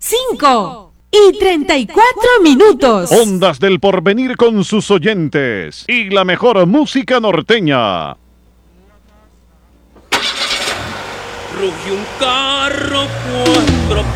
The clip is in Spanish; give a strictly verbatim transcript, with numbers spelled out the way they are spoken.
cinco y treinta y cuatro minutos. Ondas del Porvenir con sus oyentes y la mejor música norteña. Rugió un carro, cuatro